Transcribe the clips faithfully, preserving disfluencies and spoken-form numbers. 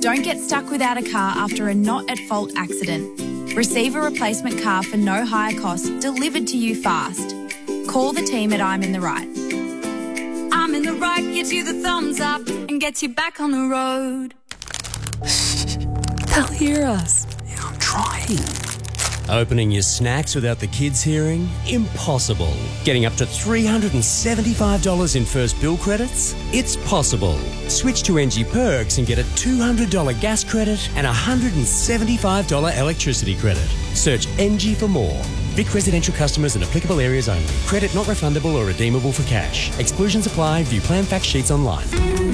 Don't get stuck without a car after a not-at-fault accident. Receive a replacement car for no higher cost delivered to you fast. Call the team at I'm in the Right. I'm in the Right gives you the thumbs up and gets you back on the road. They'll hear us. Yeah, I'm trying. Opening your snacks without the kids hearing? Impossible. Getting up to three hundred seventy-five dollars in first bill credits? It's possible. Switch to N G Perks and get a two hundred dollars gas credit and a one hundred seventy-five dollars electricity credit. Search N G for more. Vic residential customers and applicable areas only. Credit not refundable or redeemable for cash. Exclusions apply. View plan fact sheets online.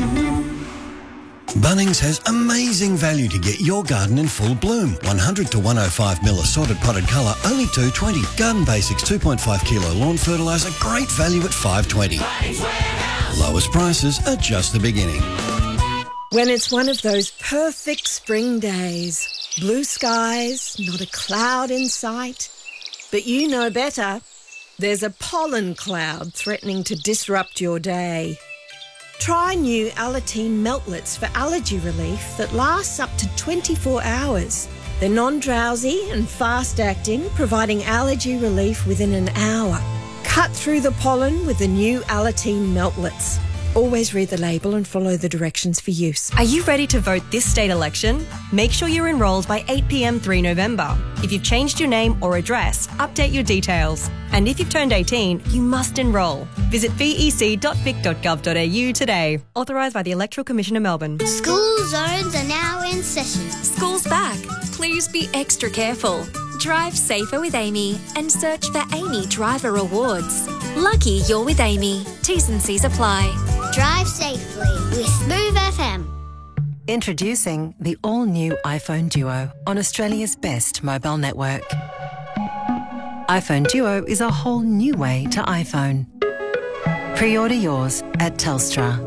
Bunnings has amazing value to get your garden in full bloom. one hundred to one oh five mil assorted potted colour, only two dollars twenty. Garden Basics two point five kilo lawn fertiliser, great value at five dollars twenty. Lowest prices are just the beginning. When it's one of those perfect spring days, blue skies, not a cloud in sight, but you know better. There's a pollen cloud threatening to disrupt your day. Try new Alateen Meltlets for allergy relief that lasts up to twenty-four hours. They're non-drowsy and fast-acting, providing allergy relief within an hour. Cut through the pollen with the new Alateen Meltlets. Always read the label and follow the directions for use. Are you ready to vote this state election? Make sure you're enrolled by eight p m three November. If you've changed your name or address, update your details. And if you've turned eighteen, you must enrol. Visit v e c dot vic dot gov dot a u today. Authorised by the Electoral Commission of Melbourne. School zones are now in session. School's back. Please be extra careful. Drive safer with Amy and search for Amy Driver Awards. Lucky you're with Amy. T's and C's apply. Drive safely with Smooth F M. Introducing the all-new iPhone Duo on Australia's best mobile network. iPhone Duo is a whole new way to iPhone. Pre-order yours at Telstra.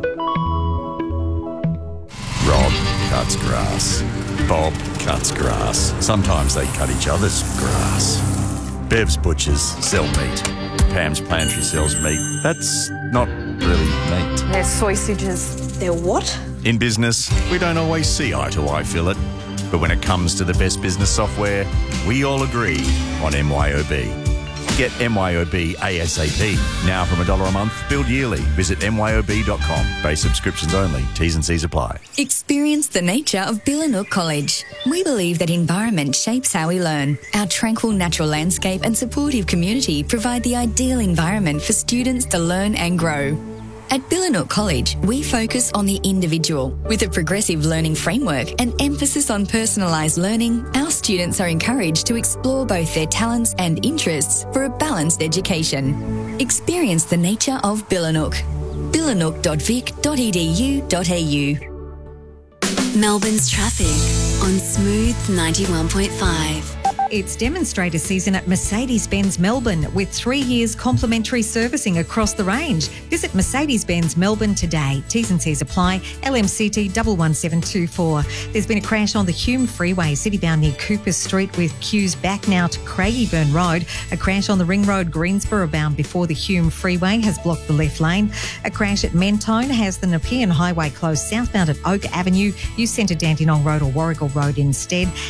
Rob cuts grass. Bob cuts grass. Sometimes they cut each other's grass. Bev's butchers sell meat. Pam's pantry sells meat. That's not really meat. They're sausages. They're what? In business, we don't always see eye to eye, Phillip. But when it comes to the best business software, we all agree on M Y O B. Get M Y O B ASAP. Now from a dollar a month, billed yearly. Visit M Y O B dot com. Base subscriptions only. T's and C's apply. Experience the nature of Billanook College. We believe that environment shapes how we learn. Our tranquil natural landscape and supportive community provide the ideal environment for students to learn and grow. At Billanook College, we focus on the individual. With a progressive learning framework and emphasis on personalised learning, our students are encouraged to explore both their talents and interests for a balanced education. Experience the nature of Billanook. billanook dot vic dot e d u dot a u. Melbourne's traffic on Smooth ninety-one point five. It's demonstrator season at Mercedes-Benz Melbourne with three years complimentary servicing across the range. Visit Mercedes-Benz Melbourne today. T's and C's apply. L M C T one one seven two four. There's been a crash on the Hume Freeway, citybound near Cooper Street with queues back now to Craigieburn Road. A crash on the Ring Road, Greensboro bound before the Hume Freeway has blocked the left lane. A crash at Mentone has the Nepean Highway closed southbound at Oak Avenue. Use Centre Dandenong Road or Warrigal Road instead.